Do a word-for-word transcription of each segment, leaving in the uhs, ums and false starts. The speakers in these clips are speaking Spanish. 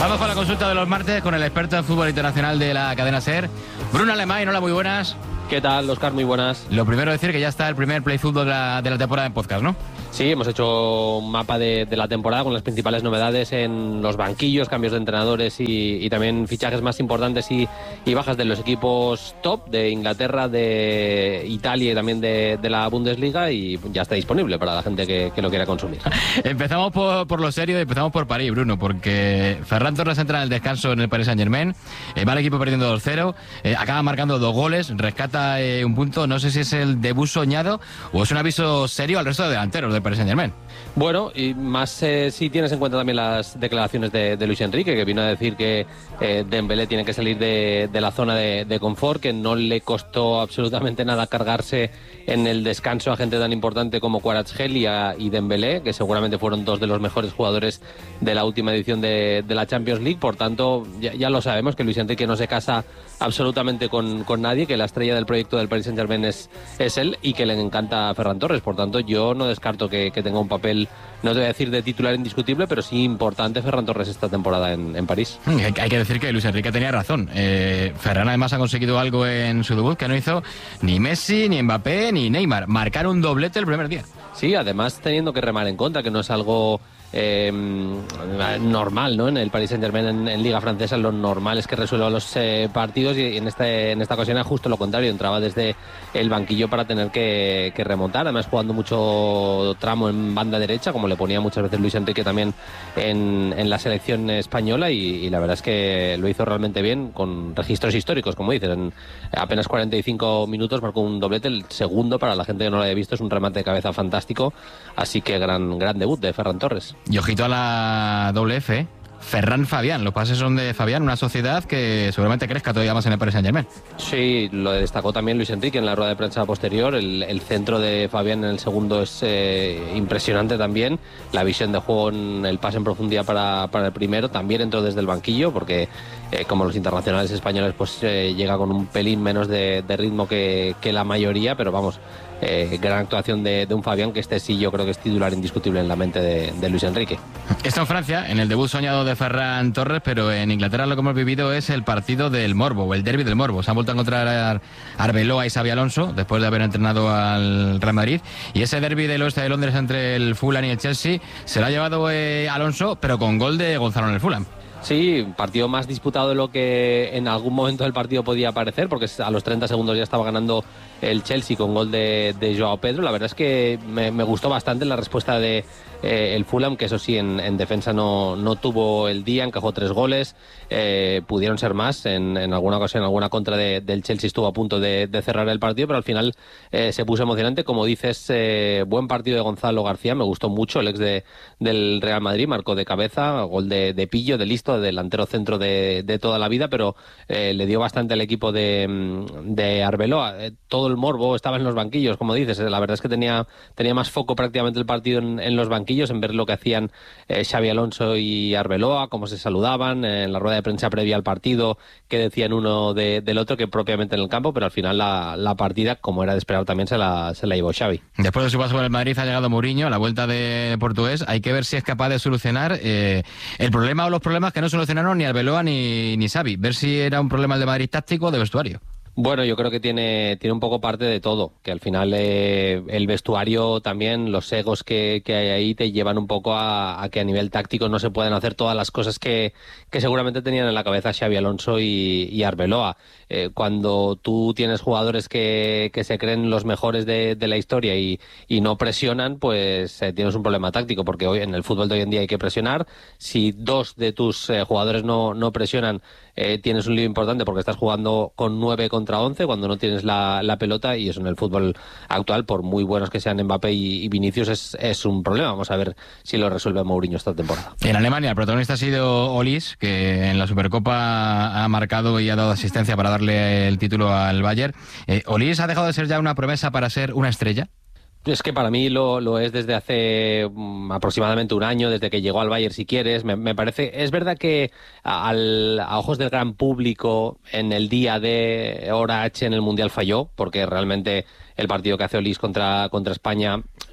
Vamos con la consulta de los martes con el experto en fútbol internacional de la cadena SER, Bruno Alemán. Hola, muy buenas. ¿Qué tal, Óscar? Muy buenas. Lo primero decir que ya está el primer Play Fútbol de la, de la temporada en podcast, ¿no? Sí, hemos hecho un mapa de, de la temporada con las principales novedades en los banquillos, cambios de entrenadores y, y también fichajes más importantes y, y bajas de los equipos top de Inglaterra, de Italia y también de, de la Bundesliga, y ya está disponible para la gente que, que lo quiera consumir. Empezamos por, por lo serio y empezamos por París, Bruno, porque Ferran Torres entra en el descanso en el Paris Saint-Germain, eh, va el equipo perdiendo dos cero, eh, acaba marcando dos goles, rescata eh, un punto. No sé si es el debut soñado o es un aviso serio al resto de delanteros del Paris Saint-Germain. Bueno, y más eh, si tienes en cuenta también las declaraciones de, de Luis Enrique, que vino a decir que eh, Dembélé tiene que salir de, de la zona de, de confort, que no le costó absolutamente nada cargarse en el descanso a gente tan importante como Kvaratskhelia y Dembélé, que seguramente fueron dos de los mejores jugadores de la última edición de, de la Champions League. Por tanto, ya, ya lo sabemos, que Luis Enrique no se casa absolutamente con, con nadie, que la estrella del proyecto del Paris Saint-Germain es, es él, y que le encanta a Ferran Torres. Por tanto, yo no descarto que, que tenga un papel, no te voy a decir de titular indiscutible, pero sí importante Ferran Torres esta temporada en, en París. Hay, hay que decir que Luis Enrique tenía razón. Eh, Ferran además ha conseguido algo en su debut que no hizo ni Messi, ni Mbappé, ni Neymar: marcar un doblete el primer día. Sí, además teniendo que remar en contra, que no es algo eh, normal, ¿no? En el Paris Saint-Germain, en, en Liga Francesa, lo normal es que resuelva los eh, partidos, y en, este, en esta ocasión era justo lo contrario. Entraba desde el banquillo para tener que, que remontar, además jugando mucho tramo en banda derecha, como le ponía muchas veces Luis Enrique también en, en la selección española, y, y la verdad es que lo hizo realmente bien, con registros históricos, como dices. En apenas cuarenta y cinco minutos marcó un doblete, el segundo, para la gente que no lo haya visto, es un remate de cabeza fantástico, así que gran, gran debut de Ferran Torres. Y ojito a la doble F, ¿eh? Ferran Fabián, los pases son de Fabián, una sociedad que seguramente crezca todavía más en el Paris Saint-Germain. Sí, lo destacó también Luis Enrique en la rueda de prensa posterior. El, el centro de Fabián en el segundo es eh, impresionante también. La visión de juego en el pase en profundidad para, para el primero también entró desde el banquillo, porque eh, como los internacionales españoles, pues eh, llega con un pelín menos de, de ritmo que, que la mayoría, pero vamos, eh, gran actuación de, de un Fabián, que este sí yo creo que es titular indiscutible en la mente de, de Luis Enrique. Esto en Francia, en el debut soñado de Ferran Torres, pero en Inglaterra lo que hemos vivido es el partido del Morbo, o el derbi del Morbo. Se han vuelto a encontrar a Arbeloa y Xabi Alonso después de haber entrenado al Real Madrid, y ese derbi del oeste de Londres entre el Fulham y el Chelsea se lo ha llevado eh, Alonso, pero con gol de Gonzalo en el Fulham. Sí, partido más disputado de lo que en algún momento del partido podía parecer, porque a los treinta segundos ya estaba ganando el Chelsea con gol de, de Joao Pedro. La verdad es que me, me gustó bastante la respuesta de eh, el Fulham, que eso sí, en, en defensa no, no tuvo el día, encajó tres goles, eh, pudieron ser más, en, en alguna ocasión, en alguna contra de, del Chelsea estuvo a punto de, de cerrar el partido, pero al final eh, se puso emocionante. Como dices, eh, buen partido de Gonzalo García, me gustó mucho, el ex de, del Real Madrid, marcó de cabeza, gol de, de pillo, de listo, delantero centro de, de toda la vida, pero eh, le dio bastante al equipo de, de Arbeloa. Eh, todo el morbo estaba en los banquillos, como dices. La verdad es que tenía, tenía más foco prácticamente el partido en, en los banquillos, en ver lo que hacían eh, Xabi Alonso y Arbeloa, cómo se saludaban, eh, en la rueda de prensa previa al partido, qué decían uno de, del otro, que propiamente en el campo, pero al final la, la partida, como era de esperar, también se la, se la llevó Xavi. Después de su paso por el Madrid ha llegado Mourinho a la vuelta de portugués. Hay que ver si es capaz de solucionar eh, el problema o los problemas que no solucionaron ni Arbeloa ni, ni Xavi. Ver si era un problema el de Madrid táctico o de vestuario. Bueno, yo creo que tiene, tiene un poco parte de todo, que al final eh, el vestuario también, los egos que, que hay ahí te llevan un poco a, a que a nivel táctico no se pueden hacer todas las cosas que, que seguramente tenían en la cabeza Xabi Alonso y, y Arbeloa. Eh, cuando tú tienes jugadores que, que se creen los mejores de, de la historia y, y no presionan, pues eh, tienes un problema táctico, porque hoy en el fútbol de hoy en día hay que presionar. Si dos de tus eh, jugadores no, no presionan, eh, tienes un lío importante, porque estás jugando con nueve contra once cuando no tienes la, la pelota, y eso en el fútbol actual, por muy buenos que sean Mbappé y, y Vinicius, es, es un problema. Vamos a ver si lo resuelve Mourinho esta temporada. En Alemania el protagonista ha sido Olis, que en la Supercopa ha marcado y ha dado asistencia para darle el título al Bayern. Eh, ¿Olis ha dejado de ser ya una promesa para ser una estrella? Es que para mí lo, lo es desde hace um, aproximadamente un año, desde que llegó al Bayern, si quieres. Me, me parece, es verdad que a, al, a ojos del gran público en el día de hora H en el Mundial falló, porque realmente el partido que hace Olis contra, contra España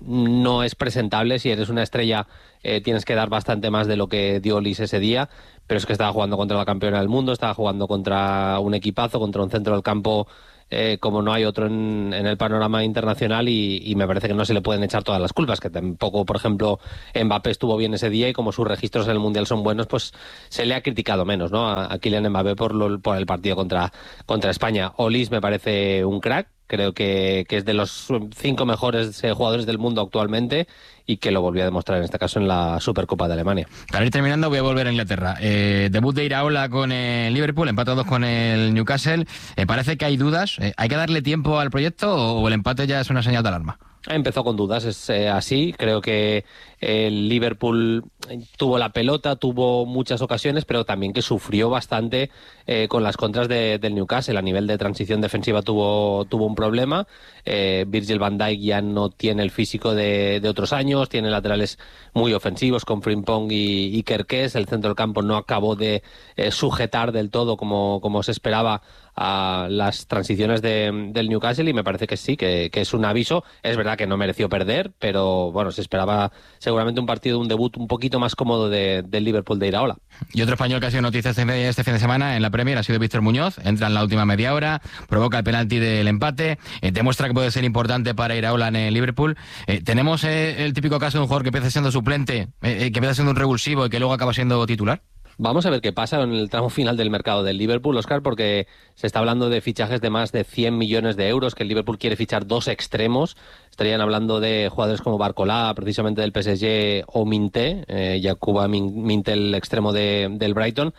no es presentable. Si eres una estrella eh, tienes que dar bastante más de lo que dio Lis ese día, pero es que estaba jugando contra la campeona del mundo, estaba jugando contra un equipazo, contra un centro del campo eh, como no hay otro en, en el panorama internacional, y, y me parece que no se le pueden echar todas las culpas, que tampoco, por ejemplo, Mbappé estuvo bien ese día y como sus registros en el Mundial son buenos, pues se le ha criticado menos, ¿no?, a, a Kylian Mbappé por, lo, por el partido contra, contra España. Olis me parece un crack. Creo que, que es de los cinco mejores eh, jugadores del mundo actualmente y que lo volvió a demostrar en este caso en la Supercopa de Alemania. Para ir terminando voy a volver a Inglaterra. Eh, debut de Iraola con el Liverpool, empatados con el Newcastle. Eh, parece que hay dudas. Eh, ¿Hay que darle tiempo al proyecto o el empate ya es una señal de alarma? Empezó con dudas, es eh, así. Creo que el Liverpool tuvo la pelota, tuvo muchas ocasiones, pero también que sufrió bastante eh, con las contras de, del Newcastle. A nivel de transición defensiva tuvo, tuvo un problema. Eh, Virgil van Dijk ya no tiene el físico de, de otros años, tiene laterales muy ofensivos con Frimpong y, y Kerkez. El centro del campo no acabó de eh, sujetar del todo como, como se esperaba a las transiciones de, del Newcastle, y me parece que sí, que, que es un aviso. Es verdad que no mereció perder, pero bueno, se esperaba seguramente un partido, un debut un poquito más cómodo de, del Liverpool de Iraola. Y otro español que ha sido noticia este, este fin de semana en la Premier ha sido Víctor Muñoz. Entra en la última media hora, provoca el penalti del empate, eh, demuestra que puede ser importante para Iraola en el Liverpool. Eh, tenemos eh, el típico caso de un jugador que empieza siendo suplente, eh, que empieza siendo un revulsivo y que luego acaba siendo titular. Vamos a ver qué pasa en el tramo final del mercado del Liverpool, Óscar, porque se está hablando de fichajes de más de cien millones de euros, que el Liverpool quiere fichar dos extremos. Estarían hablando de jugadores como Barcola, precisamente del P S G, o Minté, eh, Yakuba Minté, el extremo de, del Brighton,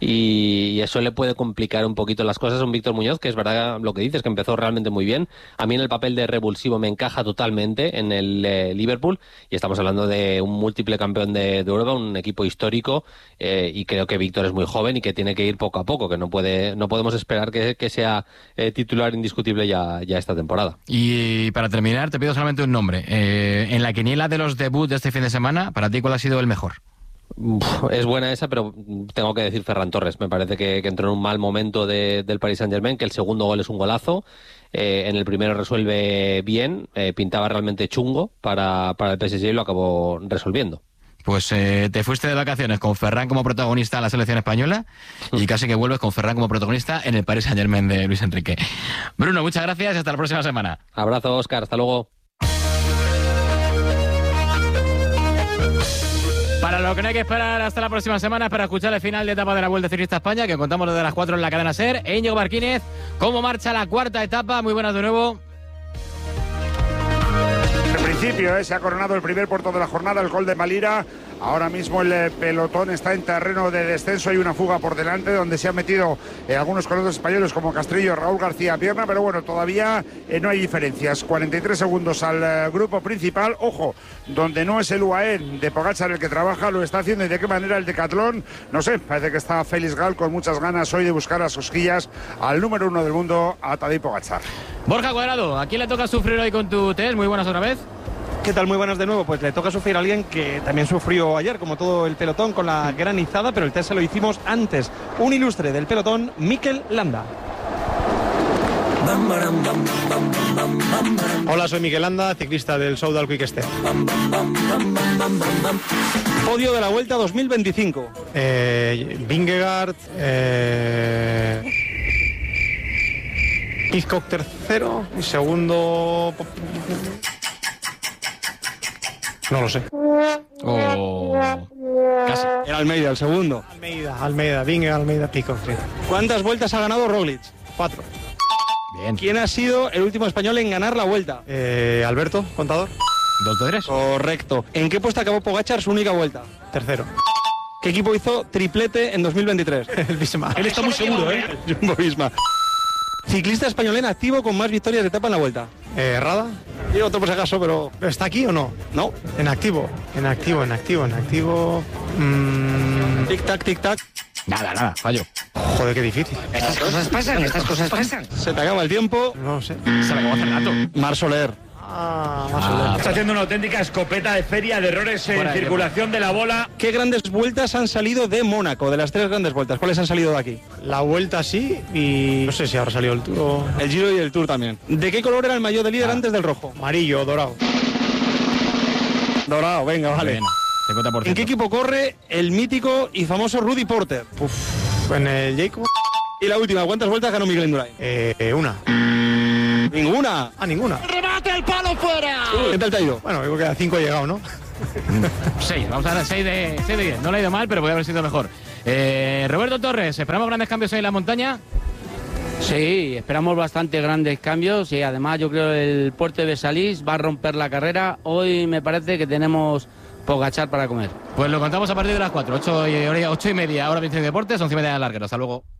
y, y eso le puede complicar un poquito las cosas a un Víctor Muñoz, que es verdad lo que dices, que empezó realmente muy bien. A mí en el papel de revulsivo me encaja totalmente en el eh, Liverpool, y estamos hablando de un múltiple campeón de, de Europa, un equipo histórico, eh, y creo que Víctor es muy joven y que tiene que ir poco a poco, que no puede, no podemos esperar que, que sea eh, titular indiscutible ya, ya esta temporada. Y para terminar, te pido solamente un nombre. Eh, en la quiniela de los debuts de este fin de semana, ¿para ti cuál ha sido el mejor? Es buena esa, pero tengo que decir Ferran Torres. Me parece que, que entró en un mal momento de, del Paris Saint-Germain, que el segundo gol es un golazo. Eh, en el primero resuelve bien, eh, pintaba realmente chungo para, para el P S G y lo acabó resolviendo. Pues eh, te fuiste de vacaciones con Ferran como protagonista en la selección española y casi que vuelves con Ferran como protagonista en el Paris Saint-Germain de Luis Enrique. Bruno, muchas gracias y hasta la próxima semana. Abrazo, Óscar, hasta luego. Para lo que no hay que esperar hasta la próxima semana es para escuchar el final de etapa de la Vuelta Ciclista España, que contamos desde las cuatro en la cadena SER. E Íñigo Martínez, ¿cómo marcha la cuarta etapa? Muy buenas de nuevo. En principio eh, se ha coronado el primer puerto de la jornada, el Col de Malira. Ahora mismo el eh, pelotón está en terreno de descenso. Hay una fuga por delante donde se han metido eh, algunos corredores españoles como Castrillo, Raúl García Pierna, pero bueno, todavía eh, no hay diferencias. cuarenta y tres segundos al eh, grupo principal. Ojo, donde no es el U A E de Pogačar el que trabaja, lo está haciendo. Y de qué manera el Decatlón, no sé, parece que está Félix Gal con muchas ganas hoy de buscar a cosquillas al número uno del mundo, a Tadej Pogačar. Borja Cuadrado, ¿a quién le toca sufrir hoy con tu test? Muy buenas otra vez. ¿Qué tal? Muy buenas de nuevo. Pues le toca sufrir a alguien que también sufrió ayer, como todo el pelotón, con la granizada, pero el test se lo hicimos antes. Un ilustre del pelotón, Mikel Landa. Hola, soy Mikel Landa, ciclista del Soudal Quick Step. Podio de la Vuelta dos mil veinticinco. Eh, Vingegaard, eh, Pizcock tercero y segundo... No lo sé. Oh, casi. Era Almeida, el segundo. Almeida, Almeida, Vingegaard, Almeida, Pizcock. Sí. ¿Cuántas vueltas ha ganado Roglic? Cuatro. Bien. ¿Quién ha sido el último español en ganar la Vuelta? Eh, Alberto, contador. ¿Dos de tres? Correcto. ¿En qué puesto acabó Pogačar su única Vuelta? Tercero. ¿Qué equipo hizo triplete en dos mil veintitrés? El Visma. Él está muy seguro, ¿eh? Jumbo Visma. Ciclista español en activo con más victorias de etapa en la Vuelta. Eh, Rada. Y otro por si acaso, pero... ¿Está aquí o no? No. En activo. En activo, en activo, en activo. Mmm... Tic-tac, tic-tac. Nada, nada, fallo. Joder, qué difícil. Estas cosas pasan, estas cosas pasan. Se te acaba el tiempo. No lo sé. Se me acabó hace rato. Mar Soler. Ah, más o Ah, menos. Está haciendo una auténtica escopeta de feria de errores en Fuera de circulación de la bola. ¿Qué grandes vueltas han salido de Mónaco? De las tres grandes vueltas, ¿cuáles han salido de aquí? La Vuelta sí y... No sé si habrá salido el Tour o... El Giro y el Tour también. ¿De qué color era el maillot de líder Ah. antes del rojo? Amarillo o dorado. Dorado, venga, vale. Bien, cincuenta por ¿En ciento. qué equipo corre el mítico y famoso Rudy Porter? Uf, en el Jacob, Y la última, ¿cuántas vueltas ganó Miguel Indurain? eh, una. Ninguna. Ah, ninguna. ¡Remate el palo fuera! ¿Qué tal te ha ido? Bueno, digo que a cinco he llegado, ¿no? seis, vamos a dar seis de, seis de diez. No le ha ido mal, pero podría haber sido mejor. Eh, Roberto Torres, ¿esperamos grandes cambios hoy en la montaña? Sí, esperamos bastante grandes cambios y además yo creo que el Puerto de Salís va a romper la carrera. Hoy me parece que tenemos Pogachar para comer. Pues lo contamos a partir de las cuatro, ocho y, ocho y media, hora veinte de deportes, once y media de larguero. Hasta luego.